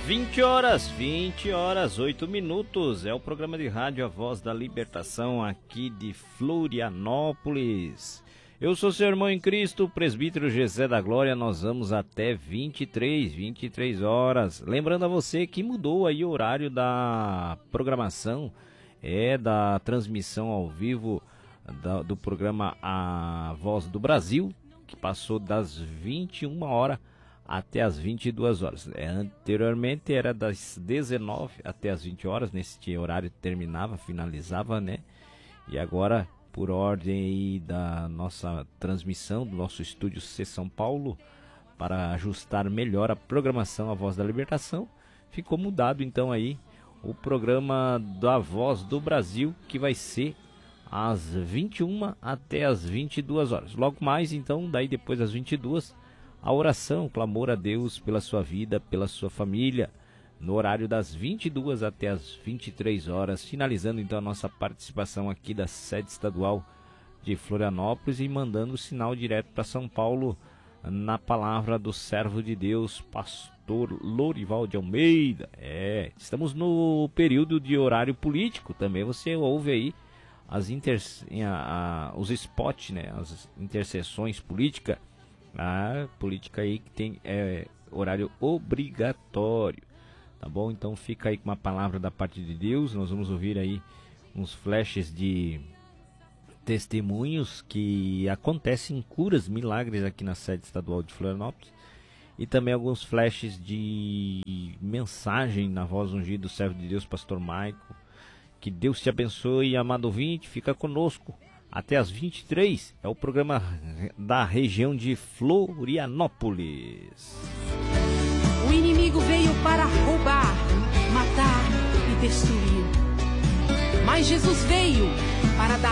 20 horas, 8 minutos. É o programa de rádio A Voz da Libertação aqui de Florianópolis. Eu sou seu irmão em Cristo, presbítero José da Glória. Nós vamos até 23 horas. Lembrando a você que mudou aí o horário da programação, da transmissão ao vivo do programa A Voz do Brasil, que passou das 21 horas até as 22 horas. Anteriormente era das 19 até as 20 horas, nesse horário finalizava, né? E agora, por ordem aí da nossa transmissão, do nosso estúdio C São Paulo, para ajustar melhor a programação A Voz da Libertação, ficou mudado então aí o programa da Voz do Brasil, que vai ser às 21 até as 22 horas. Logo mais então, daí depois das 22, a oração, o clamor a Deus pela sua vida, pela sua família, no horário das 22 até as 23 horas, finalizando então a nossa participação aqui da sede estadual de Florianópolis e mandando o sinal direto para São Paulo na palavra do servo de Deus, pastor Lorival de Almeida. Estamos no período de horário político, também você ouve aí os spots, né, as intercessões políticas. A política aí que tem horário obrigatório, tá bom? Então fica aí com uma palavra da parte de Deus. Nós vamos ouvir aí uns flashes de testemunhos que acontecem, curas, milagres aqui na sede estadual de Florianópolis, e também alguns flashes de mensagem na voz ungida do servo de Deus, pastor Maico. Que Deus te abençoe, amado ouvinte, fica conosco até as 23, é o programa da região de Florianópolis. O inimigo veio para roubar, matar e destruir. Mas Jesus veio para dar